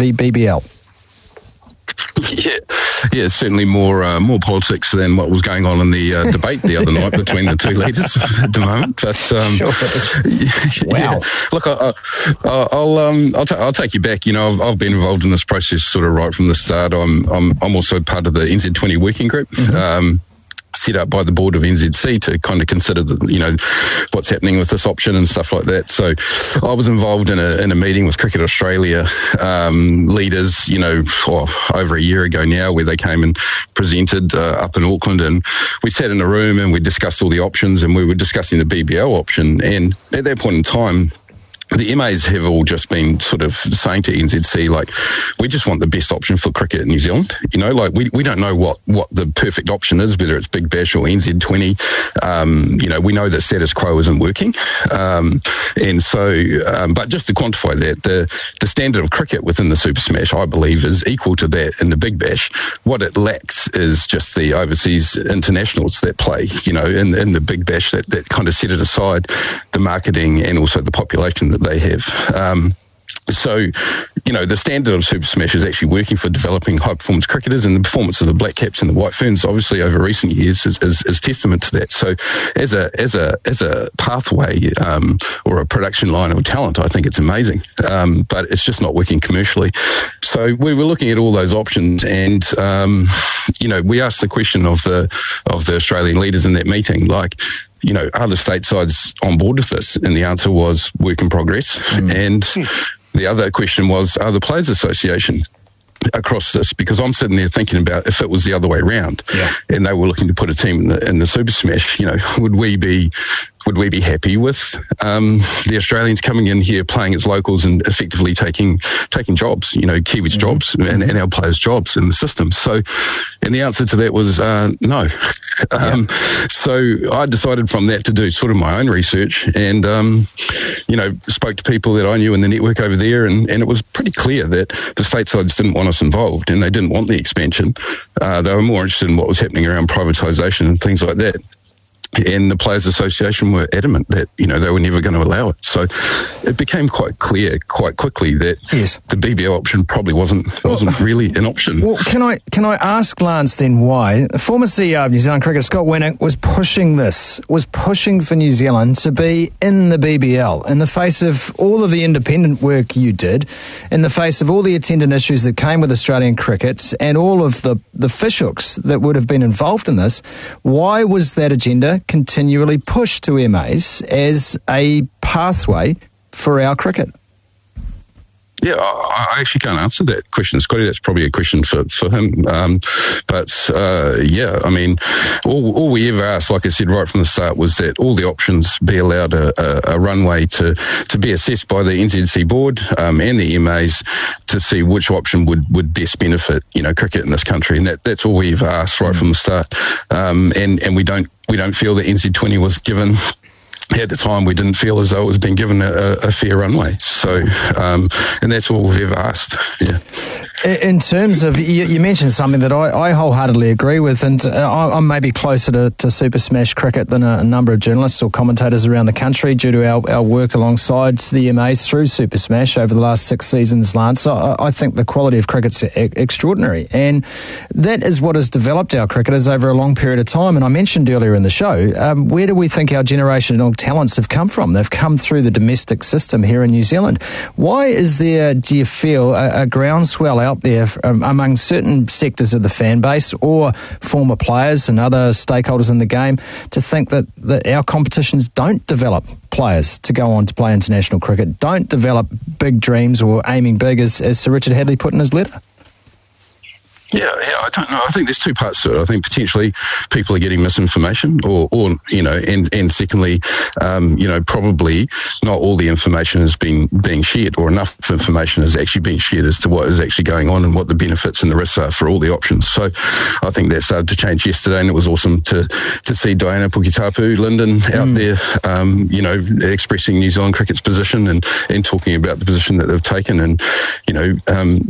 v BBL? Yeah, certainly more politics than what was going on in the debate the other night between the two leaders at the moment. But Wow. Yeah. Look, I'll take you back. You know, I've been involved in this process sort of right from the start. I'm also part of the NZ20 working group. Mm-hmm. Set up by the board of NZC to kind of consider what's happening with this option and stuff like that. So I was involved in a meeting with Cricket Australia leaders, over a year ago now, where they came and presented up in Auckland, and we sat in a room and we discussed all the options, and we were discussing the BBL option. And at that point in time, the MAs have all just been sort of saying to NZC, like, we just want the best option for cricket in New Zealand. We don't know what the perfect option is, whether it's Big Bash or NZ20. We know that status quo isn't working. But just to quantify that, the standard of cricket within the Super Smash, I believe, is equal to that in the Big Bash. What it lacks is just the overseas internationals that play, in the Big Bash that kind of set it aside, the marketing and also the population that they have. The standard of Super Smash is actually working for developing high-performance cricketers, and the performance of the Black Caps and the White Ferns, obviously, over recent years is testament to that. So as a pathway or a production line of talent, I think it's amazing. But it's just not working commercially. So we were looking at all those options, and, we asked the question of the Australian leaders in that meeting, like, are the state sides on board with this? And the answer was work in progress. And the other question was, are the Players Association across this? Because I'm sitting there thinking about if it was the other way around, and they were looking to put a team in the Super Smash, would we be happy with the Australians coming in here, playing as locals and effectively taking jobs, Kiwis' jobs and our players' jobs in the system? So, and the answer to that was no. So I decided from that to do sort of my own research and, spoke to people that I knew in the network over there, and it was pretty clear that the statesides didn't want us involved, and they didn't want the expansion. They were more interested in what was happening around privatisation and things like that. And the Players Association were adamant that, they were never going to allow it. So it became quite clear quite quickly that the BBL option probably wasn't really an option. Well, can I ask Lance then why? Former CEO of New Zealand Cricket, Scott Winnick, was pushing for New Zealand to be in the BBL in the face of all of the independent work you did, in the face of all the attendant issues that came with Australian cricket and all of the fishhooks that would have been involved in this. Why was that agenda continually pushed to MAs as a pathway for our cricket? Yeah, I actually can't answer that question, Scotty. That's probably a question for him. All we ever asked, like I said right from the start, was that all the options be allowed a runway to be assessed by the NZC board and the MAs to see which option would best benefit cricket in this country, and that's all we ever asked right from the start. And we don't feel that NZ20 was given. At the time, we didn't feel as though it was being given a fair runway. So, and that's all we've ever asked. Yeah. In terms of, you mentioned something that I wholeheartedly agree with, and I'm maybe closer to Super Smash cricket than a number of journalists or commentators around the country due to our work alongside the MAs through Super Smash over the last 6 seasons, Lance. I think the quality of cricket's extraordinary, and that is what has developed our cricketers over a long period of time. And I mentioned earlier in the show, where do we think our generational talents have come from? They've come through the domestic system here in New Zealand. Why is there, do you feel, a groundswell out there among certain sectors of the fan base or former players and other stakeholders in the game to think that our competitions don't develop players to go on to play international cricket, don't develop big dreams or aiming big, as Sir Richard Hadlee put in his letter? Yeah, I don't know. I think there's two parts to it. I think potentially people are getting misinformation, or and secondly, probably not all the information is being shared, or enough information is actually being shared as to what is actually going on and what the benefits and the risks are for all the options. So I think that started to change yesterday, and it was awesome to see Diana Puketapu Linden out there, expressing New Zealand cricket's position and talking about the position that they've taken, and